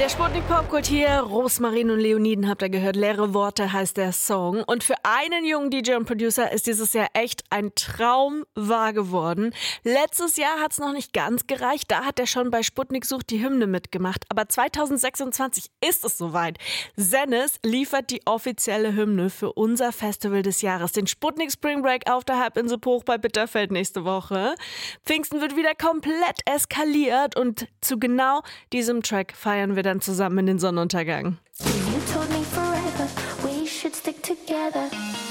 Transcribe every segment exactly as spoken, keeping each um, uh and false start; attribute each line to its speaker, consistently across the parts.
Speaker 1: Der Sputnik Popkult hier, Rosmarin und Leoniden habt ihr gehört, leere Worte heißt der Song. Und für einen jungen D J und Producer ist dieses Jahr echt ein Traum wahr geworden. Letztes Jahr hat's noch nicht ganz gereicht, da hat er schon bei Sputnik sucht die Hymne mitgemacht. Aber zwanzig sechsundzwanzig ist es soweit. Sennes liefert die offizielle Hymne für unser Festival des Jahres, den Sputnik Spring Break auf der Halbinsel Bruch bei Bitterfeld nächste Woche. Pfingsten wird wieder komplett eskaliert und zu genau diesem Track feiern wir dann zusammen in den Sonnenuntergang.
Speaker 2: You told me forever we should stick together.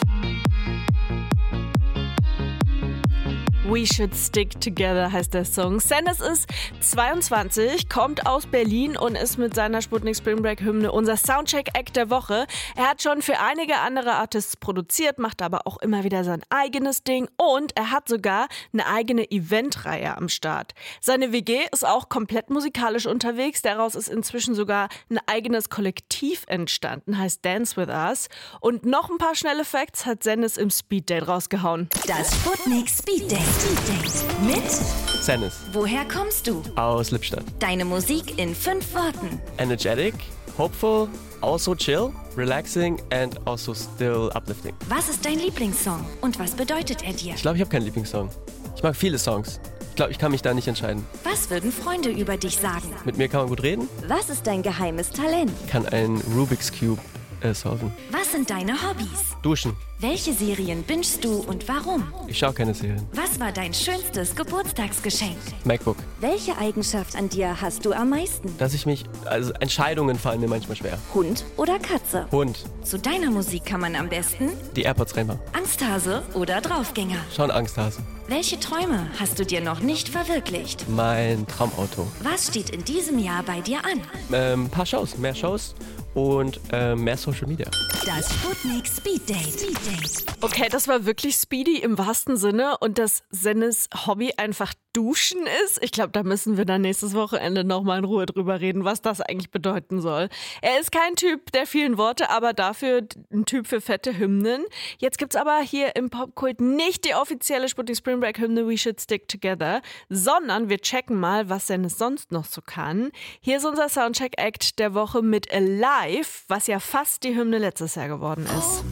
Speaker 1: We Should Stick Together heißt der Song. Sennes ist zweiundzwanzig, kommt aus Berlin und ist mit seiner Sputnik Spring Break Hymne unser Soundcheck-Act der Woche. Er hat schon für einige andere Artists produziert, macht aber auch immer wieder sein eigenes Ding und er hat sogar eine eigene Eventreihe am Start. Seine W G ist auch komplett musikalisch unterwegs, daraus ist inzwischen sogar ein eigenes Kollektiv entstanden, heißt Dance With Us. Und noch ein paar schnelle Facts hat Sennes im Speeddate rausgehauen.
Speaker 3: Das Sputnik Speeddate. Speeddate mit
Speaker 4: Sennes.
Speaker 3: Woher kommst du?
Speaker 4: Aus Lippstadt.
Speaker 3: Deine Musik in fünf Worten.
Speaker 4: Energetic, hopeful, also chill, relaxing and also still uplifting.
Speaker 3: Was ist dein Lieblingssong und was bedeutet er dir?
Speaker 4: Ich glaube, ich habe keinen Lieblingssong. Ich mag viele Songs. Ich glaube, ich kann mich da nicht entscheiden.
Speaker 3: Was würden Freunde über dich sagen?
Speaker 4: Mit mir kann man gut reden.
Speaker 3: Was ist dein geheimes Talent?
Speaker 4: Ich kann einen Rubik's Cube äh, solven.
Speaker 3: Was sind deine Hobbys?
Speaker 4: Duschen.
Speaker 3: Welche Serien bingest du und warum?
Speaker 4: Ich schaue keine Serien.
Speaker 3: Was war dein schönstes Geburtstagsgeschenk?
Speaker 4: MacBook.
Speaker 3: Welche Eigenschaft an dir hast du am meisten?
Speaker 4: Dass ich mich, also Entscheidungen fallen mir manchmal schwer.
Speaker 3: Hund oder Katze?
Speaker 4: Hund.
Speaker 3: Zu deiner Musik kann man am besten
Speaker 4: Die AirPods reinmachen.
Speaker 3: Angsthase oder Draufgänger?
Speaker 4: Schon Angsthase.
Speaker 3: Welche Träume hast du dir noch nicht verwirklicht?
Speaker 4: Mein Traumauto.
Speaker 3: Was steht in diesem Jahr bei dir an?
Speaker 4: Ähm, ein paar Shows, mehr Shows und ähm, mehr Social Media.
Speaker 3: Das Sputnik Speeddate. Speeddate.
Speaker 1: Okay, das war wirklich speedy im wahrsten Sinne und dass Sennes Hobby einfach Duschen ist. Ich glaube, da müssen wir dann nächstes Wochenende nochmal in Ruhe drüber reden, was das eigentlich bedeuten soll. Er ist kein Typ der vielen Worte, aber dafür ein Typ für fette Hymnen. Jetzt gibt's aber hier im Popkult nicht die offizielle Sputnik Spring Break Hymne We Should Stick Together, sondern wir checken mal, was Sennes sonst noch so kann. Hier ist unser Soundcheck-Act der Woche mit Alive, was ja fast die Hymne letztes Jahr geworden ist.